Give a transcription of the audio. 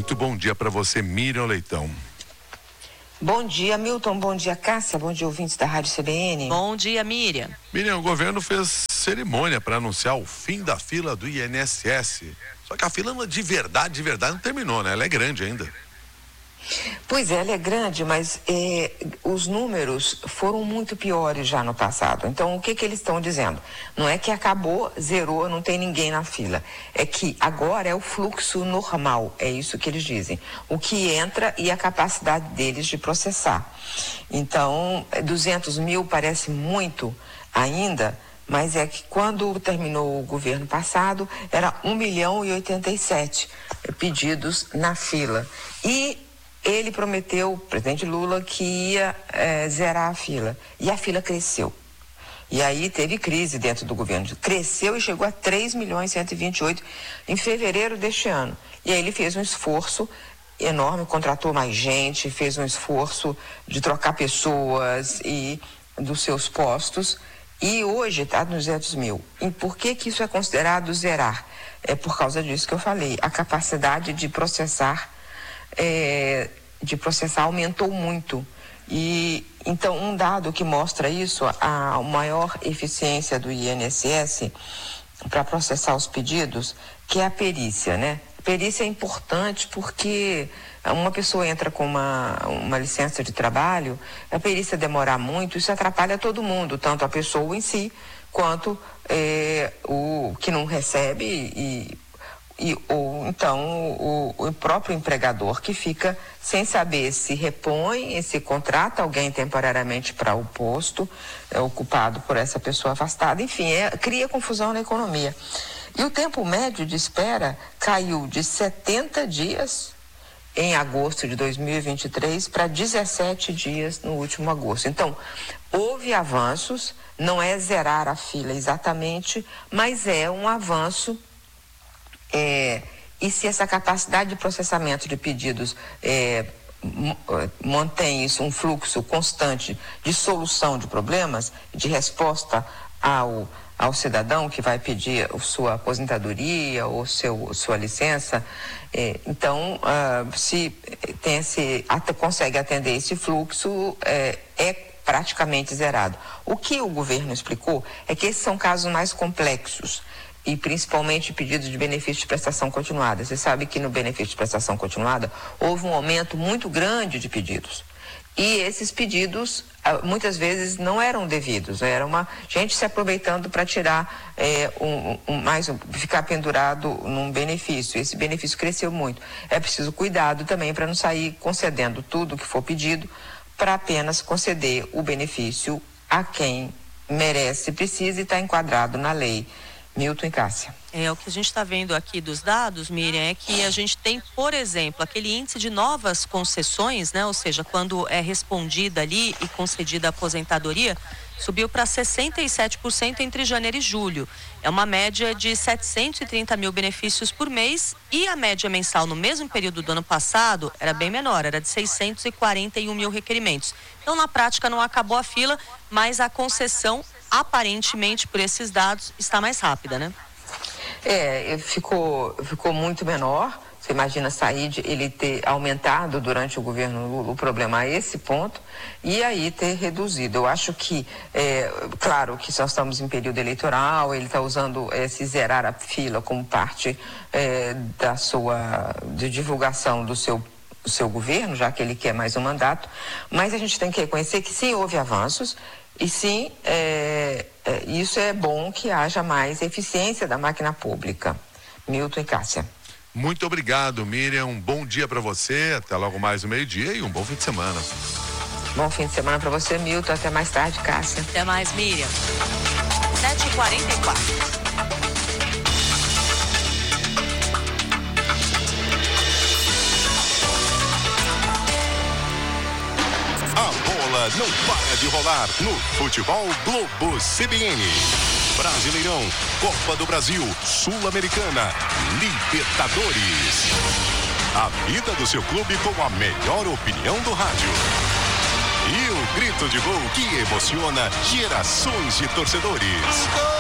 Muito bom dia para você, Miriam Leitão. Bom dia, Milton. Bom dia, Cássia. Bom dia, ouvintes da Rádio CBN. Bom dia, Miriam. Miriam, o governo fez cerimônia para anunciar o fim da fila do INSS. Só que a fila de verdade não terminou, né? Ela é grande ainda. Pois é, ela é grande, mas os números foram muito piores já no passado. Então, o que eles estão dizendo? Não é que acabou, zerou, não tem ninguém na fila. É que agora é o fluxo normal, é isso que eles dizem. O que entra e a capacidade deles de processar. Então, 200 mil parece muito ainda, mas é que quando terminou o governo passado, era 1.087 pedidos na fila. E ele prometeu, o presidente Lula, que ia zerar a fila. E a fila cresceu. E aí teve crise dentro do governo. Cresceu e chegou a 3.128.000 em fevereiro deste ano. E aí ele fez um esforço enorme, contratou mais gente, fez um esforço de trocar pessoas e dos seus postos. E hoje está nos 200 mil. E por que isso é considerado zerar? É por causa disso que eu falei. A capacidade de processar aumentou muito. E então um dado que mostra isso, a maior eficiência do INSS para processar os pedidos, que é a perícia, né? A perícia é importante porque uma pessoa entra com uma licença de trabalho, a perícia demorar muito, isso atrapalha todo mundo, tanto a pessoa em si, quanto o que não recebe ou então o próprio empregador, que fica sem saber se repõe, se contrata alguém temporariamente para o posto ocupado por essa pessoa afastada, enfim, cria confusão na economia. E o tempo médio de espera caiu de 70 dias em agosto de 2023 para 17 dias no último agosto. Então, houve avanços, não é zerar a fila exatamente, mas é um avanço. E se essa capacidade de processamento de pedidos mantém isso, um fluxo constante de solução de problemas, de resposta ao cidadão que vai pedir sua aposentadoria ou sua licença, então se consegue atender esse fluxo, é praticamente zerado. O que o governo explicou é que esses são casos mais complexos, e principalmente pedidos de benefício de prestação continuada. Você sabe que no benefício de prestação continuada houve um aumento muito grande de pedidos. E esses pedidos muitas vezes não eram devidos, era uma gente se aproveitando para tirar ficar pendurado num benefício. Esse benefício cresceu muito. É preciso cuidado também para não sair concedendo tudo que for pedido, para apenas conceder o benefício a quem merece, precisa e está enquadrado na lei. Milton e Cássia. O que a gente está vendo aqui dos dados, Miriam, é que a gente tem, por exemplo, aquele índice de novas concessões, né? Ou seja, quando é respondida ali e concedida a aposentadoria, subiu para 67% entre janeiro e julho. É uma média de 730 mil benefícios por mês, e a média mensal no mesmo período do ano passado era bem menor, era de 641 mil requerimentos. Então, na prática, não acabou a fila, mas a concessão, aparentemente, por esses dados, está mais rápida, né? Ficou muito menor. Você imagina ele ter aumentado durante o governo Lula, o problema a esse ponto, e aí ter reduzido. Eu acho que, claro que nós estamos em período eleitoral, ele está usando esse zerar a fila como parte de divulgação do seu governo, já que ele quer mais um mandato, mas a gente tem que reconhecer que sim, houve avanços, e sim, isso é bom que haja mais eficiência da máquina pública. Milton e Cássia. Muito obrigado, Miriam. Um bom dia para você. Até logo mais no meio-dia e um bom fim de semana. Bom fim de semana para você, Milton. Até mais tarde, Cássia. Até mais, Miriam. 7h44. Não para de rolar no Futebol Globo CBN. Brasileirão, Copa do Brasil, Sul-Americana, Libertadores. A vida do seu clube com a melhor opinião do rádio. E o grito de gol que emociona gerações de torcedores.